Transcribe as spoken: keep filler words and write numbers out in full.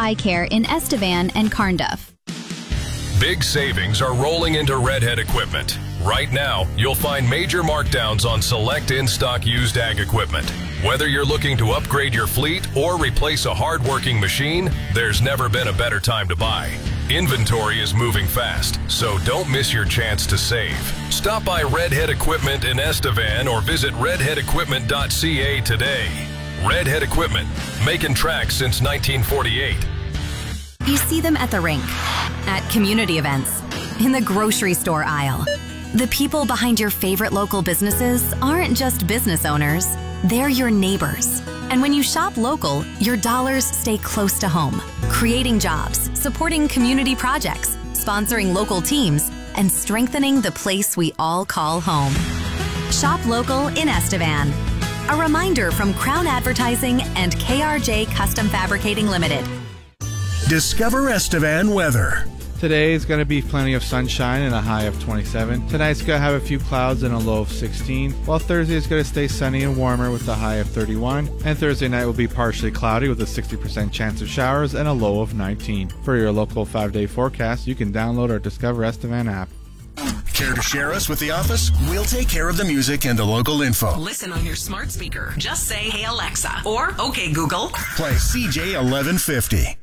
Eye Care in Estevan and Carnduff. Big savings are rolling into Redhead Equipment. Right now, you'll find major markdowns on select in-stock used ag equipment. Whether you're looking to upgrade your fleet or replace a hard-working machine, there's never been a better time to buy. Inventory is moving fast, so don't miss your chance to save. Stop by Redhead Equipment in Estevan or visit redhead equipment dot c a today. Redhead Equipment, making tracks since nineteen forty-eight. You see them at the rink, at community events, in the grocery store aisle. The people behind your favorite local businesses aren't just business owners, they're your neighbors. And when you shop local, your dollars stay close to home, creating jobs, supporting community projects, sponsoring local teams, and strengthening the place we all call home. Shop local in Estevan. A reminder from Crown Advertising and K R J Custom Fabricating Limited. Discover Estevan weather. Today is going to be plenty of sunshine and a high of twenty-seven. Tonight's going to have a few clouds and a low of sixteen, while Thursday is going to stay sunny and warmer with a high of thirty-one. And Thursday night will be partially cloudy with a sixty percent chance of showers and a low of nineteen. For your local five-day forecast, you can download our Discover Estevan app. Care to share us with the office? We'll take care of the music and the local info. Listen on your smart speaker. Just say, "Hey Alexa," or "Okay Google." Play C J eleven fifty.